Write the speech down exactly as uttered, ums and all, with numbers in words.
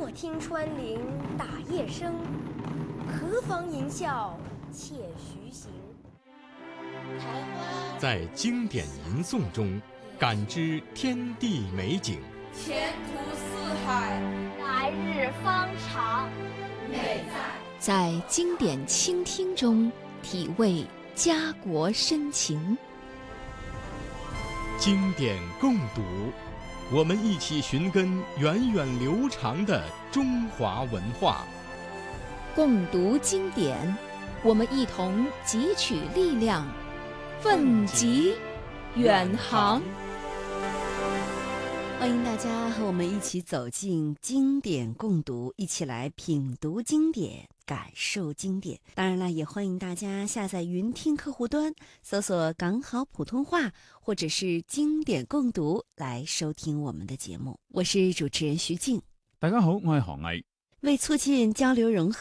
听穿林打叶声，何妨吟啸且徐行。 在经典吟诵中感知天地美景， 前途似海， 来日方长。 美在在经典倾听中体味家国深情。 经典共读，我们一起寻根源远流长的中华文化。 共读经典，我们一同汲取力量，奋楫远航。 欢迎大家和我们一起走进经典共读，一起来品读经典，感受经典。当然了，也欢迎大家下载云听客户端，搜索港好普通话或者是经典共读来收听我们的节目。我是主持人徐静。 大家好，我係韓毅。 为促进交流融合，